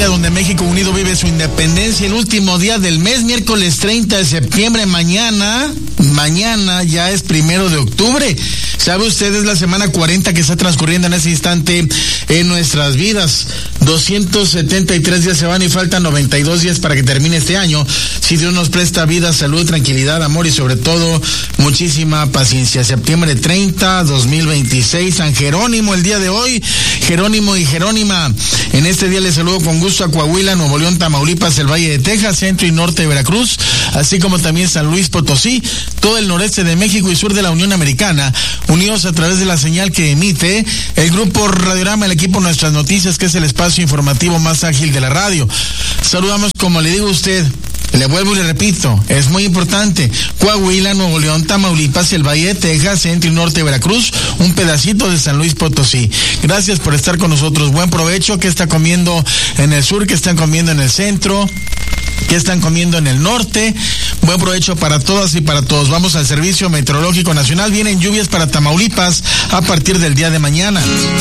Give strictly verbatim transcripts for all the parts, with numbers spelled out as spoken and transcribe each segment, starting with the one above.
donde México Unido vive su independencia, el último día del mes, miércoles treinta de septiembre, mañana, mañana ya es primero de octubre. ¿Sabe usted? Es la semana cuarenta que está transcurriendo en ese instante en nuestras vidas. doscientos setenta y tres días se van y faltan noventa y dos días para que termine este año. Si Dios nos presta vida, salud, tranquilidad, amor y sobre todo muchísima paciencia. Septiembre treinta, dos mil veintiséis, San Jerónimo el día de hoy. Jerónimo y Jerónima. En este día les saludo con gusto a Coahuila, Nuevo León, Tamaulipas, el Valle de Texas, centro y norte de Veracruz, así como también San Luis Potosí, todo el noreste de México y sur de la Unión Americana, unidos a través de la señal que emite el grupo Radiorama, el equipo Nuestras Noticias, que es el espacio informativo más ágil de la radio. Saludamos, como le digo a usted, le vuelvo y le repito, es muy importante, Coahuila, Nuevo León, Tamaulipas, el Valle de Texas, centro y norte de Veracruz, un pedacito de San Luis Potosí. Gracias por estar con nosotros. Buen provecho. ¿Qué está comiendo en el sur? ¿Qué están comiendo en el centro? ¿Qué están comiendo en el norte? Buen provecho para todas y para todos. Vamos al Servicio Meteorológico Nacional. Vienen lluvias para Tamaulipas a partir del día de mañana.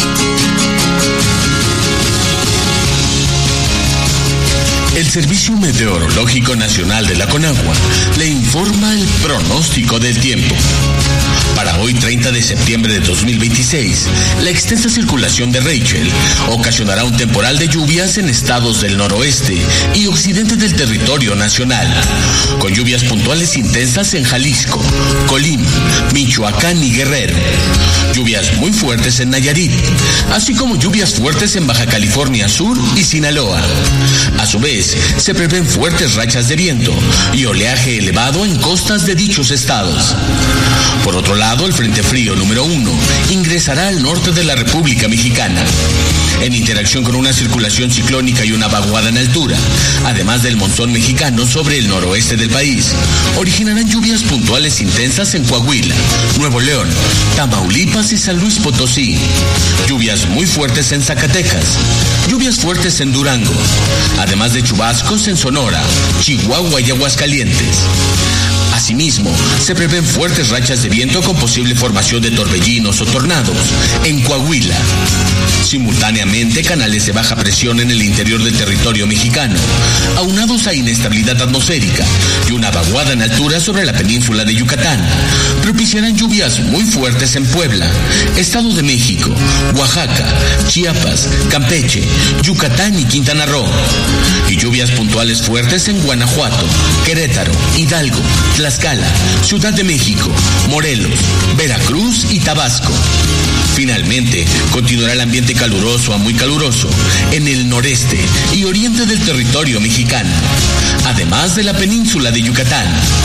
El Servicio Meteorológico Nacional de la Conagua le informa el pronóstico del tiempo. Para hoy, treinta de septiembre de dos mil veintiséis, la extensa circulación de Rachel ocasionará un temporal de lluvias en estados del noroeste y occidente del territorio nacional, con lluvias puntuales intensas en Jalisco, Colima, Michoacán y Guerrero, lluvias muy fuertes en Nayarit, así como lluvias fuertes en Baja California Sur y Sinaloa. A su vez, se prevén fuertes rachas de viento y oleaje elevado en costas de dichos estados. Por otro lado, el Frente Frío número uno ingresará al norte de la República Mexicana. En interacción con una circulación ciclónica y una vaguada en altura, además del monzón mexicano sobre el noroeste del país, originarán lluvias puntuales intensas en Coahuila, Nuevo León, Tamaulipas y San Luis Potosí. Lluvias muy fuertes en Zacatecas, lluvias fuertes en Durango, además de chubascos en Sonora, Chihuahua y Aguascalientes. Asimismo, se prevén fuertes rachas de viento con posible formación de torbellinos o tornados en Coahuila. Simultáneamente, canales de baja presión en el interior del territorio mexicano, aunados a inestabilidad atmosférica y una vaguada en altura sobre la península de Yucatán, propiciarán lluvias muy fuertes en Puebla, Estado de México, Oaxaca, Chiapas, Campeche, Yucatán y Quintana Roo, y lluvias puntuales fuertes en Guanajuato, Querétaro, Hidalgo, Tlaxcala, Ciudad de México, Morelos, Veracruz y Tabasco. Finalmente, continuará el ambiente caluroso a muy caluroso en el noreste y oriente del territorio mexicano, además de la península de Yucatán.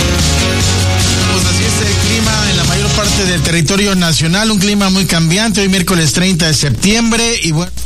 Pues así es el clima en la mayor parte del territorio nacional, un clima muy cambiante, hoy miércoles treinta de septiembre y bueno...